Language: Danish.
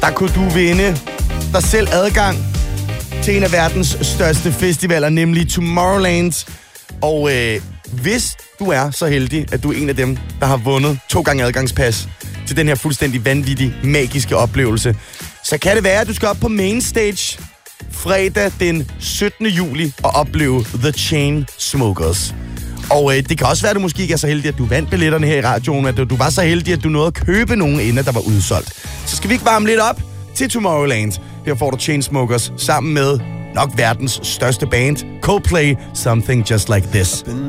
der kunne du vinde dig selv adgang til en af verdens største festivaler, nemlig Tomorrowland. Og hvis du er så heldig, at du er en af dem, der har vundet 2 gange adgangspas til den her fuldstændig vanvittige, magiske oplevelse, så kan det være, at du skal op på Main Stage fredag den 17. juli og opleve The Chainsmokers. Og det kan også være, at du måske ikke er så heldig, at du vandt billetterne her i radioen, at du var så heldig, at du nåede at købe nogen, inden der var udsolgt. Så skal vi ikke varme lidt op til Tomorrowland. Her får du Chainsmokers sammen med nok verdens største band, Coldplay, Something Just Like This.